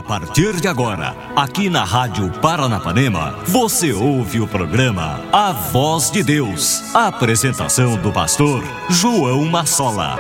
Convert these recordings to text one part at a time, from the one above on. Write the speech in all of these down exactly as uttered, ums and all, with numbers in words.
A partir de agora, aqui na Rádio Paranapanema, você ouve o programa A Voz de Deus. A apresentação do pastor João Massola.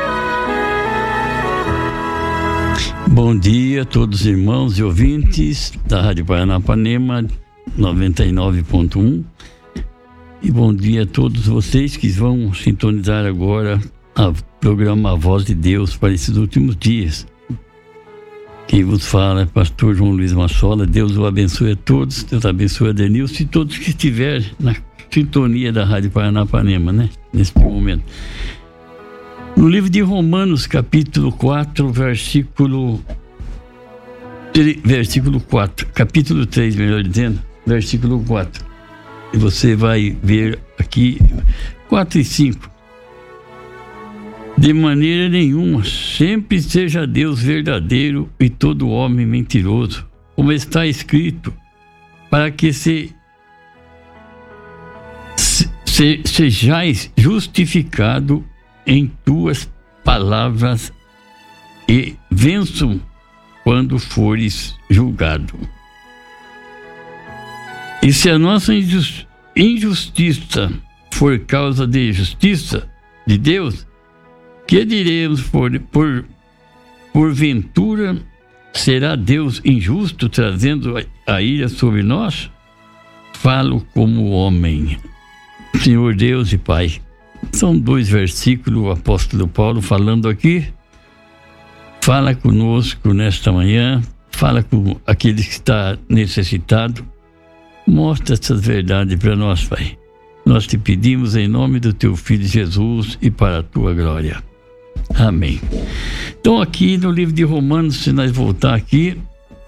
Bom dia a todos os irmãos e ouvintes da Rádio Paranapanema noventa e nove ponto um. E bom dia a todos vocês que vão sintonizar agora o programa A Voz de Deus para esses últimos dias. Quem vos fala é pastor João Luiz Massola. Deus o abençoe a todos. Deus abençoe a Denilson e todos que estiverem na sintonia da Rádio Paranapanema, né? Neste momento. No livro de Romanos, capítulo quatro, versículo... Versículo quatro. Capítulo três, melhor dizendo. Versículo quatro. E você vai ver aqui quatro e cinco. De maneira nenhuma, sempre seja Deus verdadeiro e todo homem mentiroso, como está escrito, para que se, se sejais justificado em tuas palavras e vençam quando fores julgado. E se a nossa injustiça for causa de justiça de Deus, que diremos por, por, porventura, será Deus injusto trazendo a, a ira sobre nós? Falo como homem. Senhor Deus e Pai. São dois versículos, o apóstolo Paulo falando aqui. Fala conosco nesta manhã, fala com aquele que está necessitado. Mostra essas verdades para nós, Pai. Nós te pedimos em nome do teu Filho Jesus e para a tua glória. Amém. Então aqui no livro de Romanos, se nós voltar aqui,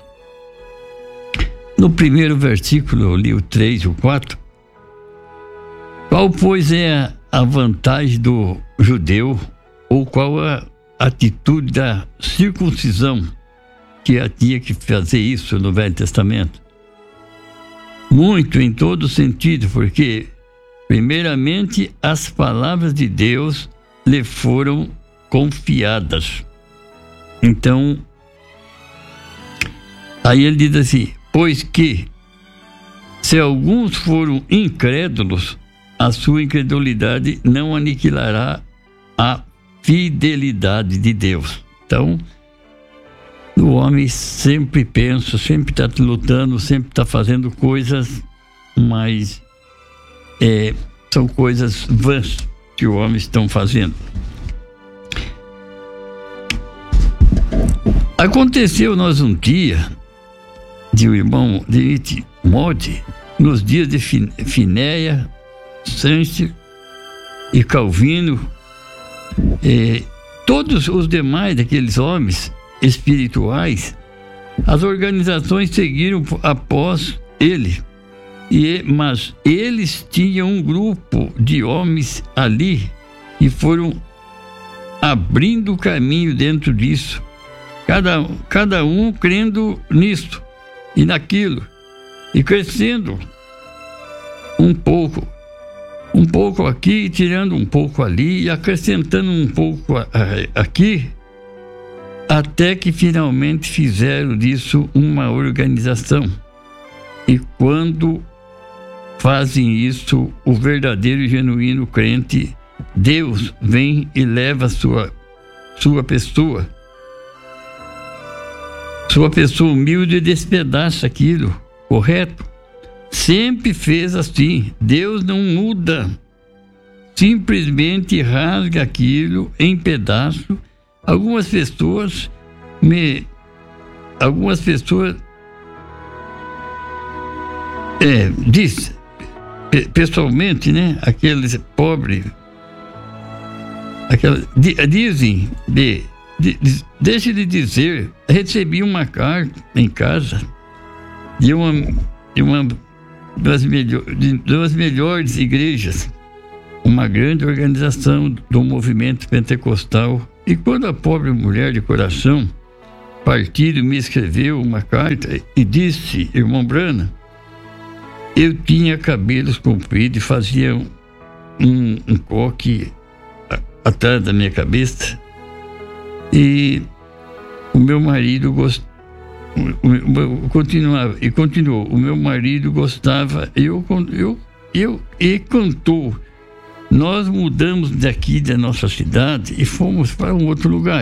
no primeiro versículo, eu li o três e o quatro. Qual, pois, é a vantagem do judeu, ou qual a atitude da circuncisão que tinha que fazer isso no Velho Testamento? Muito em todo sentido, porque primeiramente as palavras de Deus lhe foram confiadas. Então, aí ele diz assim: pois que, se alguns foram incrédulos, a sua incredulidade não aniquilará a fidelidade de Deus. Então, o homem sempre pensa, sempre está lutando, sempre está fazendo coisas, mas é, são coisas vãs que o homem está fazendo. Aconteceu nós um dia de o irmão de Mode, nos dias de Finéia, Sancho e Calvino, eh, todos os demais daqueles homens espirituais, as organizações seguiram após ele, e, mas eles tinham um grupo de homens ali e foram abrindo caminho dentro disso. Cada, cada um crendo nisto e naquilo, e crescendo um pouco, um pouco aqui, tirando um pouco ali, e acrescentando um pouco a, a, aqui, até que finalmente fizeram disso uma organização. E quando fazem isso, o verdadeiro e genuíno crente, Deus vem e leva sua, sua pessoa, Sua pessoa humilde e despedaça aquilo, correto? Sempre fez assim. Deus não muda. Simplesmente rasga aquilo em pedaços. Algumas pessoas me... Algumas pessoas... É, diz, pessoalmente, né? Aqueles pobres... Aquelas, dizem... De, De, de, deixe de dizer, recebi uma carta em casa de uma, de uma das, melhor, de, das melhores igrejas, uma grande organização do movimento pentecostal. E quando a pobre mulher de coração partido me escreveu uma carta e disse: irmão Brana, eu tinha cabelos compridos e fazia um, um coque a, atrás da minha cabeça. E o meu marido gost... continuava, e continuou, o meu marido gostava, eu, eu, eu, e cantou. Nós mudamos daqui da nossa cidade e fomos para um outro lugar.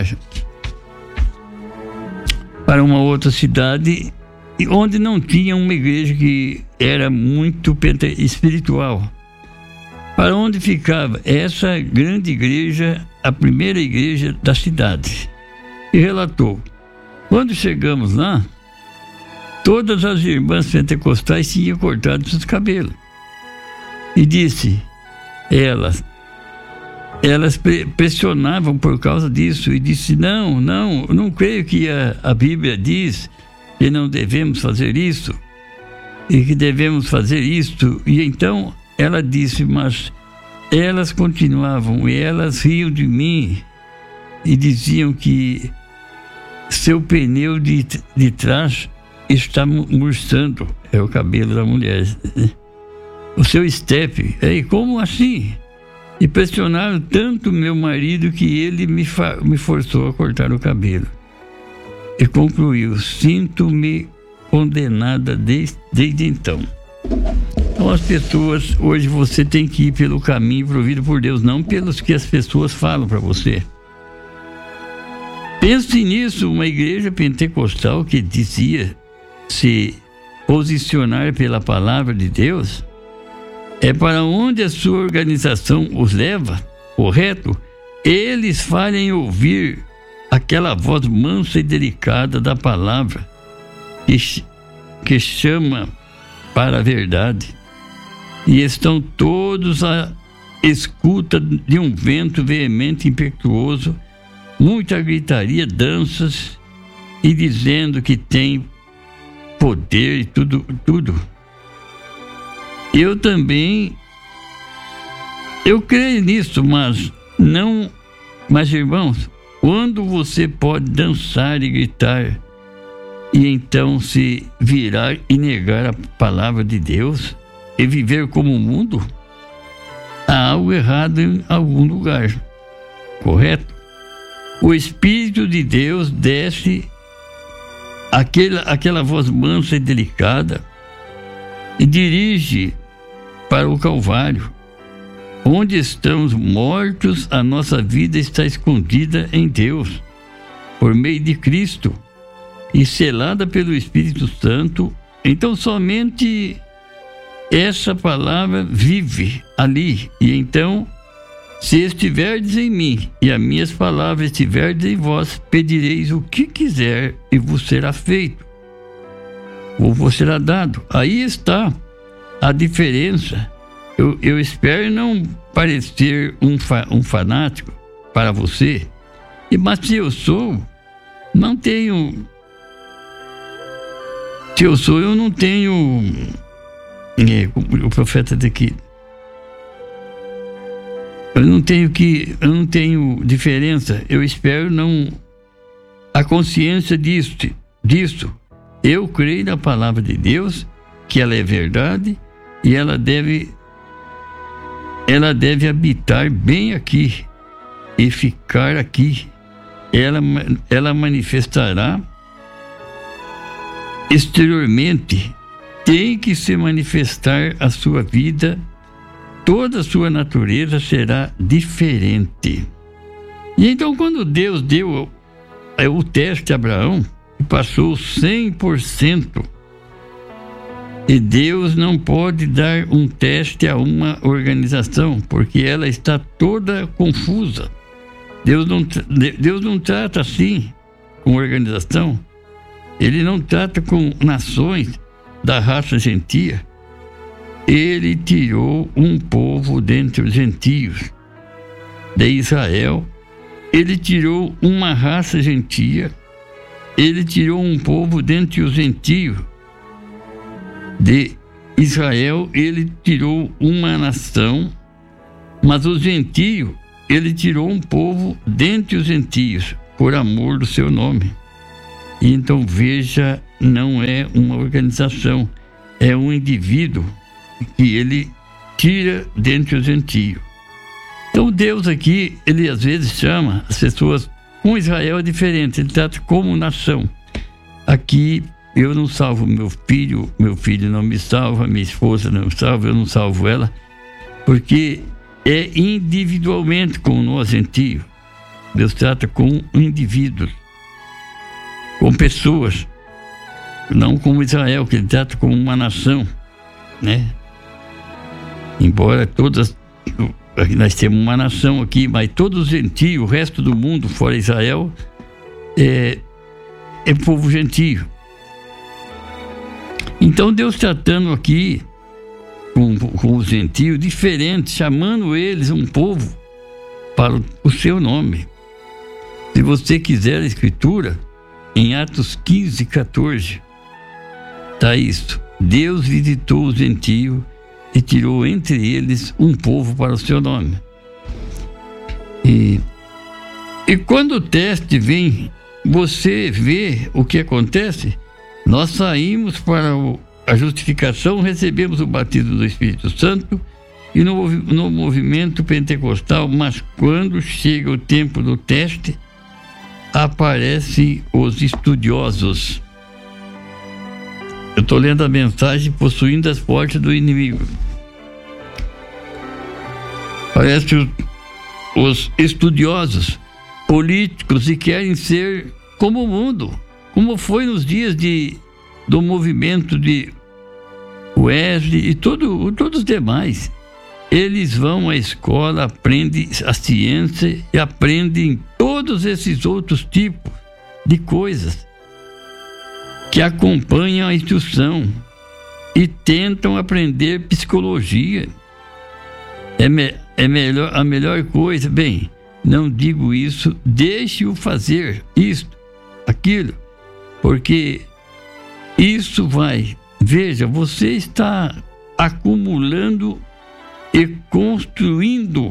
Para uma outra cidade, onde não tinha uma igreja que era muito espiritual. Para onde ficava essa grande igreja, a primeira igreja da cidade. E relatou, quando chegamos lá, todas as irmãs pentecostais tinham cortado seus cabelos. E disse, elas, elas pressionavam por causa disso. E disse, não, não, não creio que a, a Bíblia diz que não devemos fazer isso. E que devemos fazer isto. E então ela disse, mas elas continuavam, e elas riam de mim. E diziam que seu pneu de, de trás está murchando. É o cabelo da mulher. O seu step. E como assim? E pressionaram tanto meu marido que ele me, fa- me forçou a cortar o cabelo. E concluiu, sinto-me condenada desde, desde então. Então as pessoas, hoje você tem que ir pelo caminho provido por Deus, não pelos que as pessoas falam para você. Pense nisso, uma igreja pentecostal que dizia se posicionar pela palavra de Deus, é para onde a sua organização os leva, correto? Eles fazem ouvir aquela voz mansa e delicada da palavra que, que chama para a verdade. E estão todos à escuta de um vento veemente e impetuoso, muita gritaria, danças, e dizendo que tem poder e tudo, tudo. Eu também, eu creio nisso, mas não, mas irmãos, quando você pode dançar e gritar, e então se virar e negar a palavra de Deus, e viver como o mundo, há algo errado em algum lugar, correto? O Espírito de Deus desce, aquela, aquela voz mansa e delicada, e dirige para o Calvário. Onde estamos mortos, a nossa vida está escondida em Deus, por meio de Cristo, e selada pelo Espírito Santo. Então somente essa palavra vive ali. E então, se estiverdes em mim e as minhas palavras estiverdes em vós, pedireis o que quiser e vos será feito, ou vos será dado. Aí está a diferença. Eu, eu espero não parecer um, fa, um fanático para você, e, mas se eu sou, não tenho... Se eu sou, eu não tenho... É, o profeta daqui... Eu não tenho que... Eu não tenho diferença. Eu espero não... A consciência disso, disso. Eu creio na palavra de Deus, que ela é verdade, e ela deve... Ela deve habitar bem aqui e ficar aqui. Ela, ela manifestará exteriormente. Tem que se manifestar a sua vida, toda a sua natureza será diferente. E então, quando Deus deu o teste a Abraão, passou cem por cento. E Deus não pode dar um teste a uma organização, porque ela está toda confusa. Deus não, Deus não trata assim com organização. Ele não trata com nações da raça gentia. Ele tirou um povo dentre os gentios de Israel. Ele tirou uma raça gentia. Ele tirou um povo dentre os gentios de Israel. Ele tirou uma nação, mas os gentios, ele tirou um povo dentre os gentios, por amor do seu nome. E então veja, não é uma organização, é um indivíduo que ele tira dentre os gentios. Então Deus aqui, ele às vezes chama as pessoas, com Israel é diferente, ele trata como nação. aqui eu não salvo meu filho, meu filho não me salva, minha esposa não me salva, eu não salvo ela, porque é individualmente com nós gentios. Deus trata com indivíduos, com pessoas, não como Israel, que ele trata como uma nação, né? Embora todas, nós temos uma nação aqui, mas todos os gentios, o resto do mundo, fora Israel, é, é povo gentio. Então Deus tratando aqui com, com os gentios diferentes, chamando eles um povo para o seu nome. Se você quiser a escritura, em Atos quinze, quatorze, está isso. Deus visitou os gentios e tirou entre eles um povo para o seu nome. E, e quando o teste vem, você vê o que acontece. Nós saímos para o, a justificação, recebemos o batismo do Espírito Santo e no, no movimento pentecostal, mas quando chega o tempo do teste, aparecem os estudiosos. Eu estou lendo a mensagem, possuindo as portas do inimigo. Parece os, os estudiosos, políticos, e querem ser como o mundo, como foi nos dias de, do movimento de Wesley e todo, todos os demais. Eles vão à escola, aprendem a ciência e aprendem todos esses outros tipos de coisas que acompanham a instrução e tentam aprender psicologia. É, me, é melhor, a melhor coisa. Bem, não digo isso, deixe-o fazer isto, aquilo, porque isso vai... Veja, você está acumulando e construindo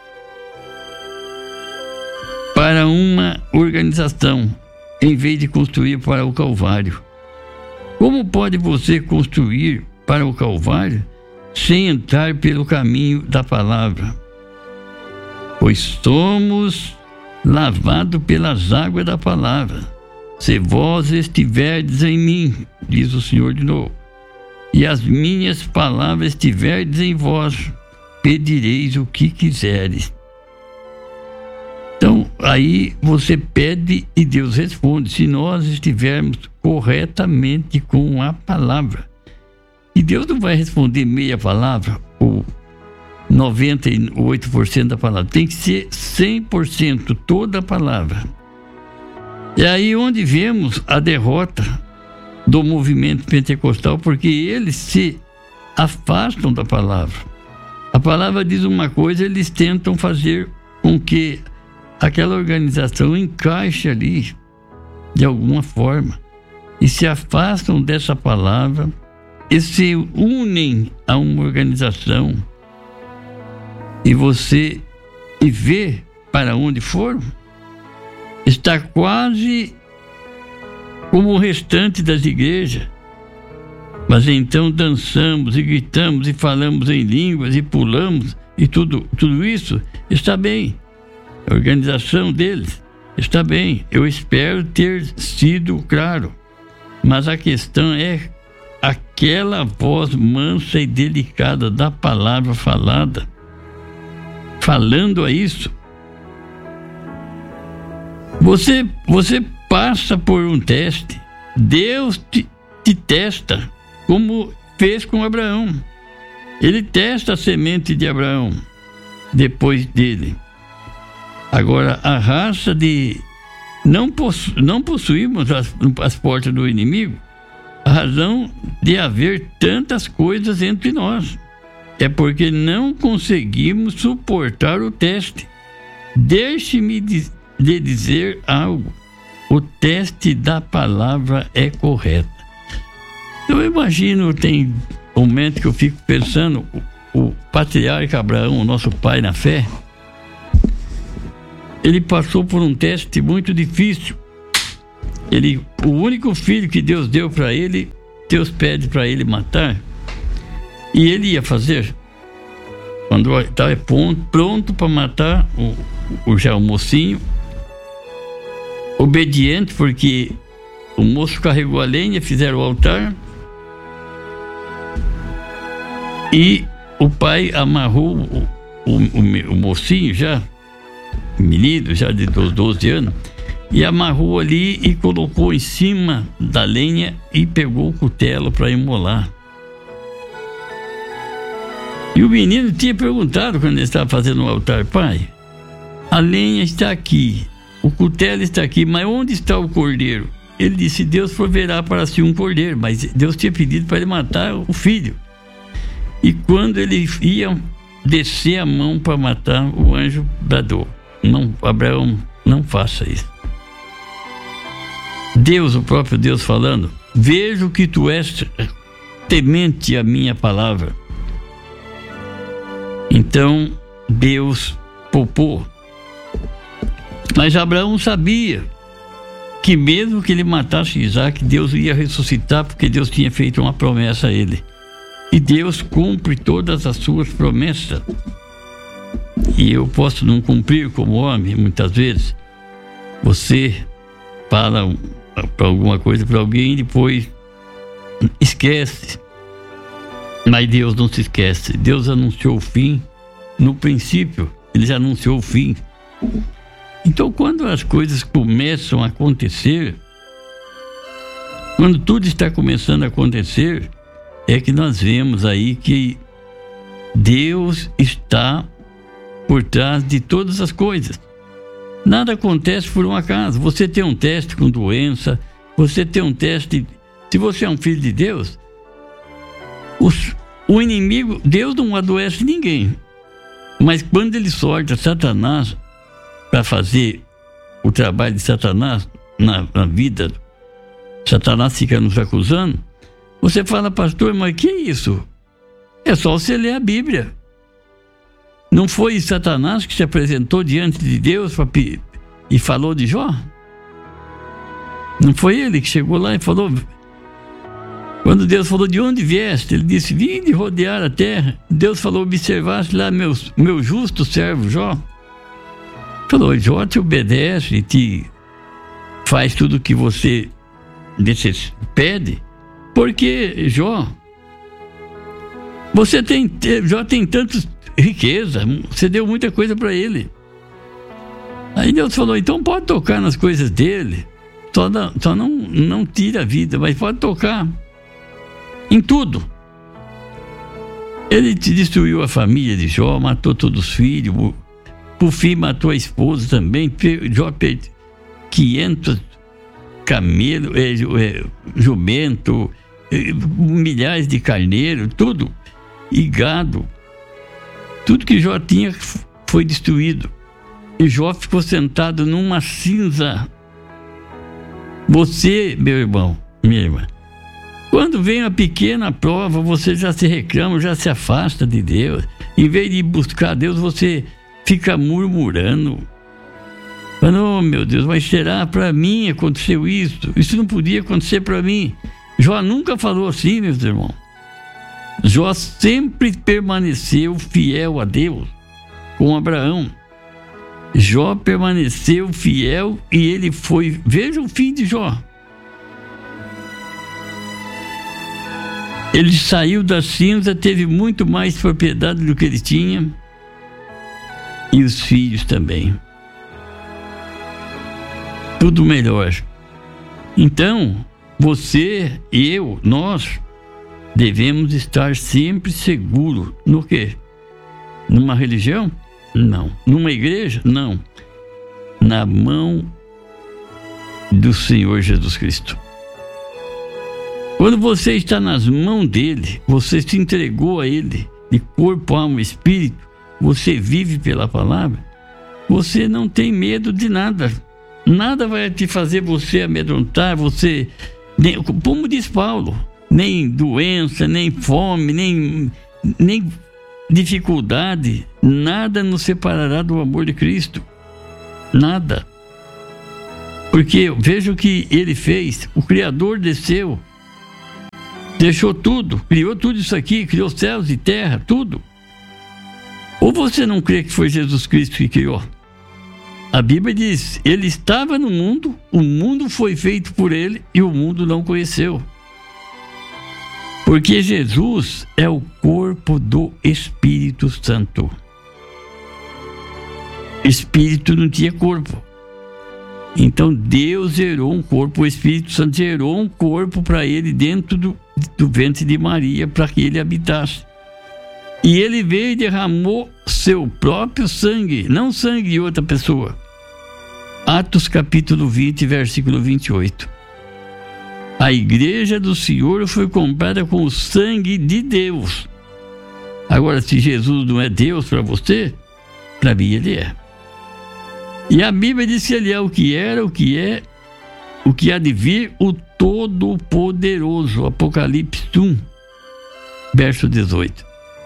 para uma organização, em vez de construir para o Calvário. Como pode você construir para o Calvário sem entrar pelo caminho da palavra? Pois somos lavados pelas águas da palavra. Se vós estiverdes em mim, diz o Senhor de novo, e as minhas palavras estiverdes em vós, pedireis o que quiseres. Então, aí você pede e Deus responde, se nós estivermos corretamente com a palavra. E Deus não vai responder meia palavra ou noventa e oito por cento da palavra. Tem que ser cem por cento toda a palavra. É aí onde vemos a derrota do movimento pentecostal, porque eles se afastam da palavra. A palavra diz uma coisa, eles tentam fazer com que aquela organização encaixe ali, de alguma forma, e se afastam dessa palavra e se unem a uma organização, e você e vê para onde foram, está quase como o restante das igrejas. Mas então dançamos e gritamos e falamos em línguas e pulamos e tudo, tudo isso está bem. A organização deles está bem. Eu espero ter sido claro. Mas a questão é aquela voz mansa e delicada da palavra falada, falando a isso. Você, você passa por um teste. Deus te, te testa, como fez com Abraão. Ele testa a semente de Abraão depois dele. Agora, a raça de não, possu, não possuímos as, as portas do inimigo, a razão de haver tantas coisas entre nós é porque não conseguimos suportar o teste. Deixe-me dizer de dizer algo. O teste da palavra é correto. Eu imagino, tem um momento que eu fico pensando, o, o patriarca Abraão, o nosso pai na fé, ele passou por um teste muito difícil. Ele, o único filho que Deus deu para ele, Deus pede para ele matar, e ele ia fazer. Quando estava pronto para matar o, o já o mocinho, obediente, porque o moço carregou a lenha, fizeram o altar. E o pai amarrou o, o, o, o mocinho já, menino, já de doze anos, e amarrou ali e colocou em cima da lenha e pegou o cutelo para imolar. E o menino tinha perguntado quando ele estava fazendo o altar: pai, a lenha está aqui, o cutelo está aqui, mas onde está o cordeiro? Ele disse: Deus proverá para si um cordeiro, mas Deus tinha pedido para ele matar o filho. E quando ele ia descer a mão para matar, o anjo bradou: não, Abraão, não faça isso. Deus, o próprio Deus falando: vejo que tu és temente à minha palavra. Então Deus poupou. Mas Abraão sabia que mesmo que ele matasse Isaac, Deus ia ressuscitar, porque Deus tinha feito uma promessa a ele. E Deus cumpre todas as suas promessas. E eu posso não cumprir como homem, muitas vezes. Você fala para alguma coisa para alguém e depois esquece. Mas Deus não se esquece. Deus anunciou o fim no princípio. Ele já anunciou o fim. Então, quando as coisas começam a acontecer, quando tudo está começando a acontecer, é que nós vemos aí que Deus está por trás de todas as coisas. Nada acontece por um acaso. Você tem um teste com doença, você tem um teste... Se você é um filho de Deus, os, o inimigo... Deus não adoece ninguém. Mas quando ele sorte Satanás para fazer o trabalho de Satanás na, na vida, Satanás fica nos acusando. Você fala: pastor, mas que é isso? É só você ler a Bíblia. Não foi Satanás que se apresentou diante de Deus pra, e falou de Jó? Não foi ele que chegou lá e falou... Quando Deus falou: de onde vieste? Ele disse: vim de rodear a terra. Deus falou: observaste lá meu, meu justo servo Jó? Falou: Jó te obedece e te faz tudo o que você pede. Porque Jó, você tem, Jó tem tanta riqueza, você deu muita coisa para ele. Aí Deus falou: então pode tocar nas coisas dele, só, não, só não, não tira a vida, mas pode tocar em tudo. Ele te destruiu a família de Jó, matou todos os filhos, por fim matou a esposa também. Jó perdeu quinhentos camelos, é, é, jumento, é, milhares de carneiros, tudo, e gado. Tudo que Jó tinha foi destruído. E Jó ficou sentado numa cinza. Você, meu irmão, minha irmã, quando vem uma pequena prova, você já se reclama, já se afasta de Deus. Em vez de buscar Deus, você fica murmurando. Oh, meu Deus, mas será para mim aconteceu isso? Isso não podia acontecer para mim. Jó nunca falou assim, meus irmãos. Jó sempre permaneceu fiel a Deus, com Abraão. Jó permaneceu fiel e ele foi... Veja o fim de Jó. Ele saiu da cinza, teve muito mais propriedade do que ele tinha. E os filhos também. Tudo melhor. Então, você, eu, nós, devemos estar sempre seguros. No quê? Numa religião? Não. Numa igreja? Não. Na mão do Senhor Jesus Cristo. Quando você está nas mãos dele, você se entregou a ele, de corpo, alma e espírito, você vive pela palavra, você não tem medo de nada. Nada vai te fazer você amedrontar, você... Nem, como diz Paulo, nem doença, nem fome, nem, nem dificuldade, nada nos separará do amor de Cristo. Nada. Porque veja o que ele fez. O Criador desceu, deixou tudo, criou tudo isso aqui, criou céus e terra, tudo. Ou você não crê que foi Jesus Cristo que criou? A Bíblia diz, ele estava no mundo, o mundo foi feito por ele e o mundo não conheceu. Porque Jesus é o corpo do Espírito Santo. Espírito não tinha corpo. Então Deus gerou um corpo, o Espírito Santo gerou um corpo para ele dentro do, do ventre de Maria, para que ele habitasse. E ele veio e derramou seu próprio sangue, não sangue de outra pessoa. Atos capítulo vinte, versículo vinte e oito. A igreja do Senhor foi comprada com o sangue de Deus. Agora, se Jesus não é Deus para você, para mim ele é. E a Bíblia diz que ele é o que era, o que é, o que há de vir, o Todo-Poderoso. Apocalipse um, verso dezoito.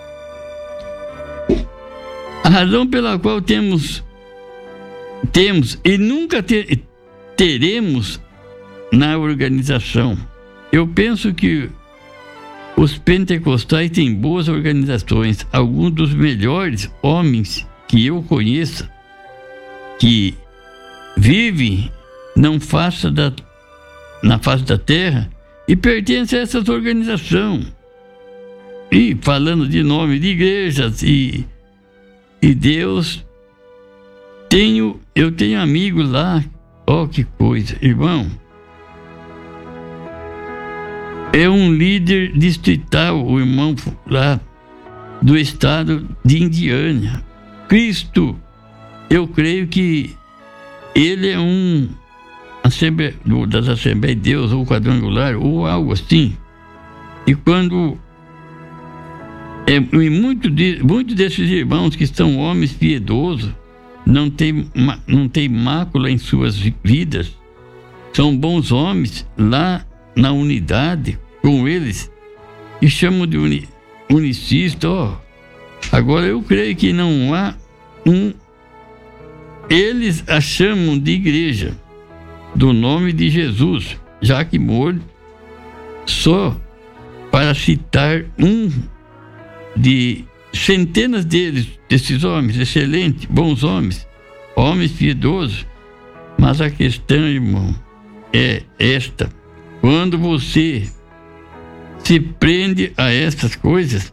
A razão pela qual temos, temos e nunca ter, teremos na organização. Eu penso que os pentecostais têm boas organizações. Alguns dos melhores homens que eu conheço, que vivem não face da, na face da terra e pertencem a essas organizações. E falando de nome de igrejas e E Deus, tenho, eu tenho amigos lá, ó oh, que coisa, irmão. É um líder distrital, o irmão lá do estado de Indiana. Cristo, eu creio que ele é um assembleia, das Assembleias de Deus, ou quadrangular, ou algo assim. E quando É, e muitos de, muito desses irmãos que são homens piedosos, não tem, não tem mácula em suas vidas, são bons homens lá na unidade com eles, e chamam de uni, unicista. Ó. Agora eu creio que não há um, eles a chamam de igreja, do nome de Jesus, já que morre, só para citar um de centenas deles, desses homens excelentes, bons homens, homens piedosos. Mas a questão, irmão, é esta: quando você se prende a essas coisas,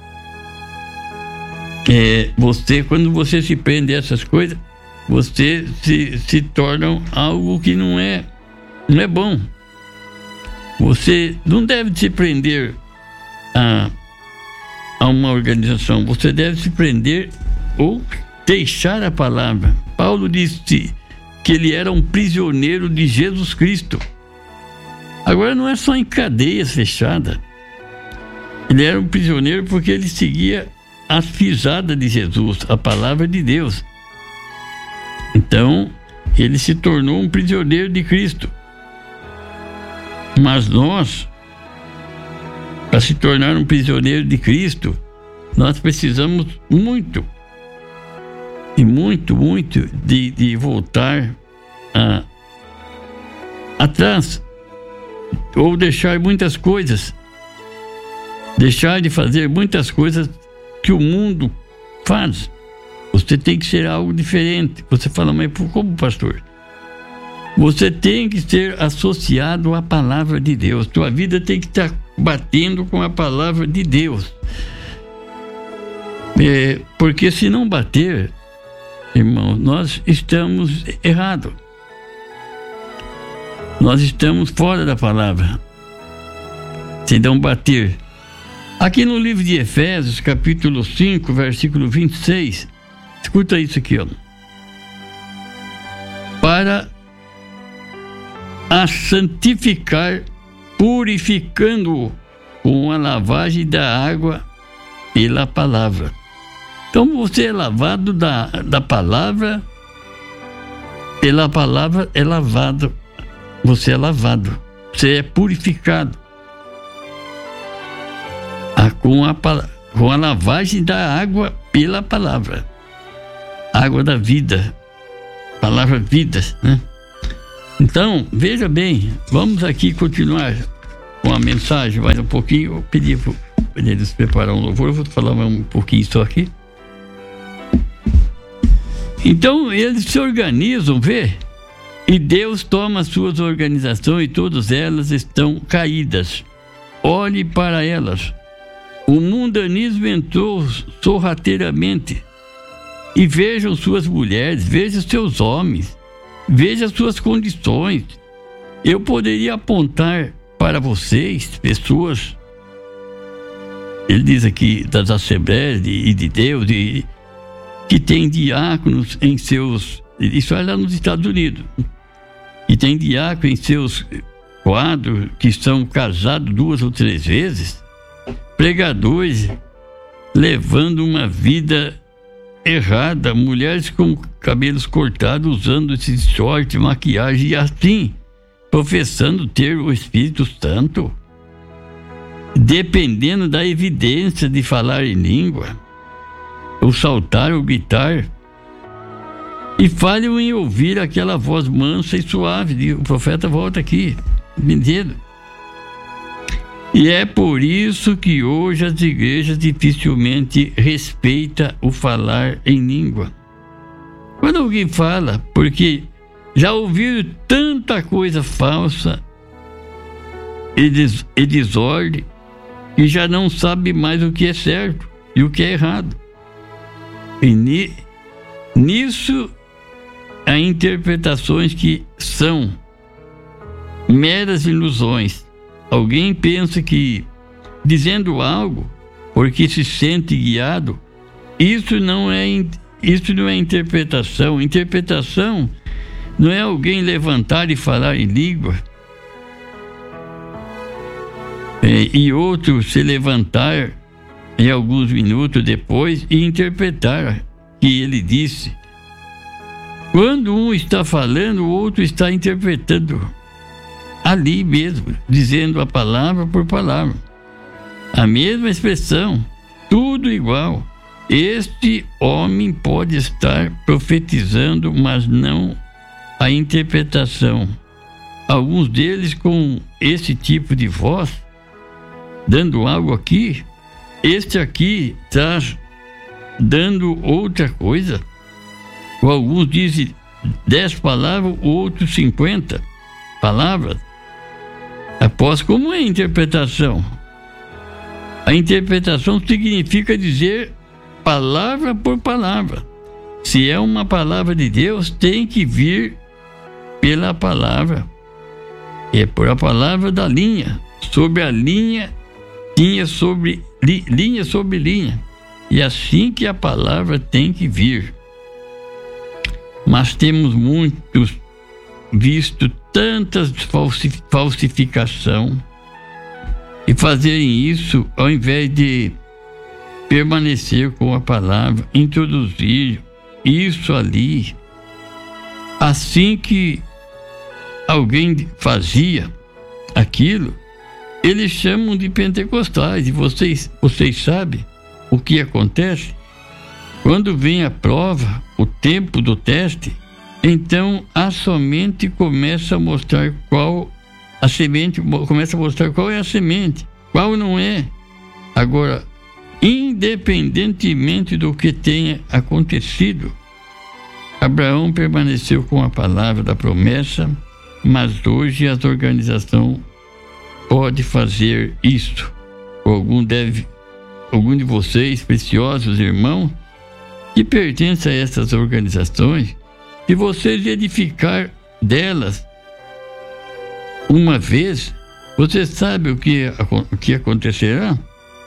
é, você, quando você se prende a essas coisas, você se, se torna algo que não é, não é bom. Você não deve se prender a a uma organização, você deve se prender ou deixar a palavra. Paulo disse que ele era um prisioneiro de Jesus Cristo. Agora não é só em cadeias fechadas. Ele era um prisioneiro porque ele seguia as pisadas de Jesus, a palavra de Deus. Então, ele se tornou um prisioneiro de Cristo. Mas nós, para se tornar um prisioneiro de Cristo, nós precisamos muito, e muito, muito, de, de voltar a, atrás, ou deixar muitas coisas, deixar de fazer muitas coisas que o mundo faz. Você tem que ser algo diferente. Você fala, mas como, pastor? Você tem que ser associado à palavra de Deus. Tua vida tem que estar batendo com a palavra de Deus. É, porque se não bater, irmão, nós estamos errados. Nós estamos fora da palavra. Se não bater. Aqui no livro de Efésios, capítulo cinco, versículo vinte e seis, escuta isso aqui, ó. Para a santificar, purificando-o com a lavagem da água pela palavra. Então você é lavado da, da palavra, pela palavra é lavado. Você é lavado, você é purificado. Ah, com, a, com a lavagem da água pela palavra. Água da vida. Palavra vida, né? Então, veja bem, vamos aqui continuar com a mensagem mais um pouquinho. Eu pedi para eles preparar um louvor, eu vou falar um pouquinho só aqui. Então eles se organizam, vê? E Deus toma as suas organizações e todas elas estão caídas. Olhe para elas. O mundanismo entrou sorrateiramente. E vejam suas mulheres, vejam seus homens, vejam suas condições. Eu poderia apontar para vocês, pessoas, ele diz aqui das assembleias e de, de Deus, de, que tem diáconos em seus, isso é lá nos Estados Unidos, e tem diáconos em seus quadros que são casados duas ou três vezes, pregadores levando uma vida errada, mulheres com cabelos cortados usando esse short, maquiagem e assim, professando ter o Espírito Santo, dependendo da evidência de falar em língua, ou saltar ou gritar, e falham em ouvir aquela voz mansa e suave. O profeta volta aqui, entendendo? E é por isso que hoje as igrejas dificilmente respeitam o falar em língua. Quando alguém fala, porque já ouviram tanta coisa falsa e, des, e desordem, que já não sabe mais o que é certo e o que é errado. E ni, nisso há interpretações que são meras ilusões. Alguém pensa que, dizendo algo, porque se sente guiado, isso não é, isso não é interpretação. Interpretação não é alguém levantar e falar em língua, é, e outro se levantar em alguns minutos depois e interpretar que ele disse. Quando um está falando, o outro está interpretando. Ali mesmo, dizendo a palavra por palavra. A mesma expressão, tudo igual. Este homem pode estar profetizando, mas não a interpretação. Alguns deles com esse tipo de voz, dando algo aqui, este aqui está dando outra coisa. Ou alguns dizem dez palavras, outros cinquenta palavras. Após, como é a interpretação? A interpretação significa dizer palavra por palavra. Se é uma palavra de Deus, tem que vir pela palavra. É por a palavra da linha. Sobre a linha, tinha sobre, li, linha sobre linha. E assim que a palavra tem que vir. Mas temos muitos visto tantas falsificação e fazerem isso ao invés de permanecer com a palavra, introduzir isso ali. Assim que alguém fazia aquilo, eles chamam de pentecostais. E vocês, vocês sabem o que acontece? Quando vem a prova, o tempo do teste, então a semente começa a mostrar qual a semente começa a mostrar qual é a semente, qual não é. Agora, independentemente do que tenha acontecido, Abraão permaneceu com a palavra da promessa, mas hoje as organizações podem fazer isso. Algum deve, algum de vocês, preciosos irmãos, que pertencem a essas organizações, se vocês edificar delas uma vez, você sabe o que, o que acontecerá?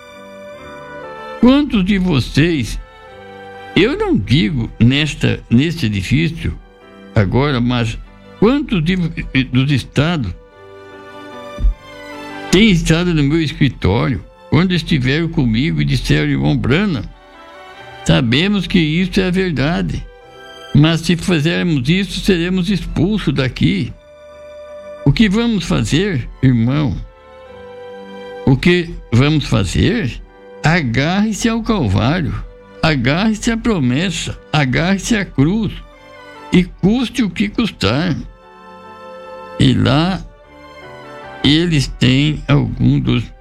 Quantos de vocês, eu não digo nesta, neste edifício agora, mas quantos de, dos estados têm estado no meu escritório, quando estiveram comigo e disseram, irmão Branham, sabemos que isso é a verdade. Mas se fizermos isso, seremos expulsos daqui. O que vamos fazer, irmão? O que vamos fazer? Agarre-se ao Calvário, agarre-se à promessa, agarre-se à cruz, e custe o que custar. E lá, eles têm alguns dos